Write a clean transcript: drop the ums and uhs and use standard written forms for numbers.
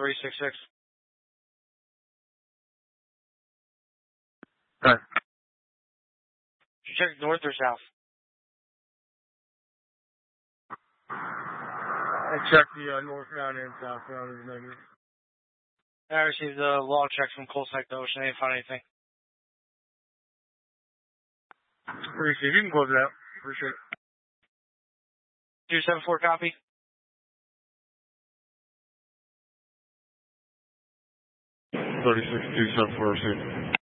366. Okay. Did you check north or south? I checked the northbound and southbound is negative. I received a log check from Colsec to Ocean. I didn't find anything. Appreciate it. You can close it out. Appreciate it. 274 copy. 36-274 received.